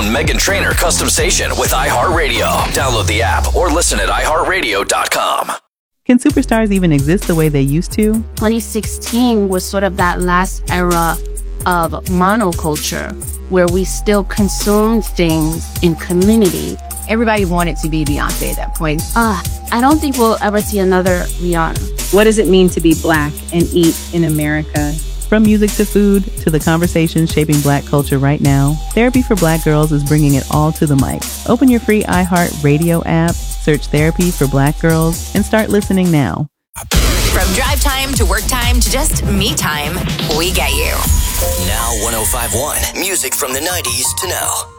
own Meghan Trainor custom station with iHeartRadio. Download the app or listen at iHeartRadio.com. Can superstars even exist the way they used to? 2016 was sort of that last era of monoculture where we still consumed things in community. Everybody wanted to be Beyonce at that point. I don't think we'll ever see another Rihanna. What does it mean to be Black and eat in America? From music to food to the conversations shaping Black culture right now, Therapy for Black Girls is bringing it all to the mic. Open your free iHeartRadio app, search Therapy for Black Girls, and start listening now. From drive time to work time to just me time, we get you. Now 105.1. Music from the 90s to now.